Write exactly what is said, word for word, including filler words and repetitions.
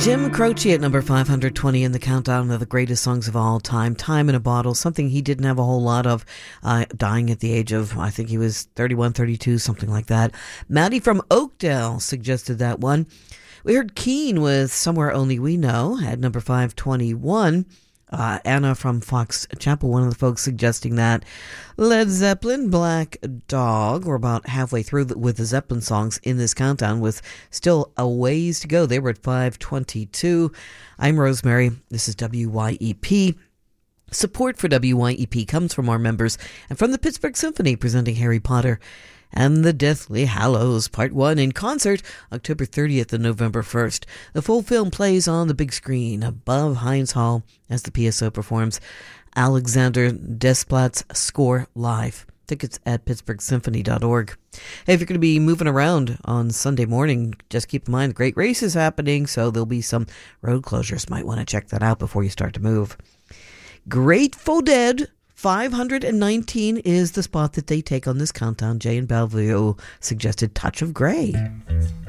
Jim Croce at number five hundred twenty in the countdown of the greatest songs of all time. Time in a Bottle, something he didn't have a whole lot of, uh, dying at the age of, I think he was thirty-one, thirty-two, something like that. Maddie from Oakdale suggested that one. We heard Keane with Somewhere Only We Know at number five twenty-one. Uh, Anna from Fox Chapel, one of the folks suggesting that. Led Zeppelin, Black Dog. We're about halfway through with the Zeppelin songs in this countdown with still a ways to go. They were at five twenty-two. I'm Rosemary. This is W Y E P. Support for W Y E P comes from our members and from the Pittsburgh Symphony presenting Harry Potter and the Deathly Hallows Part one in concert October thirtieth and November first. The full film plays on the big screen above Heinz Hall as the P S O performs Alexander Desplat's score live. Tickets at pittsburgh symphony dot org. Hey, if you're going to be moving around on Sunday morning, just keep in mind the great race is happening, so there'll be some road closures. Might want to check that out before you start to move. Grateful Dead, five hundred nineteen is the spot that they take on this countdown. Jay and Bellevue suggested Touch of Grey.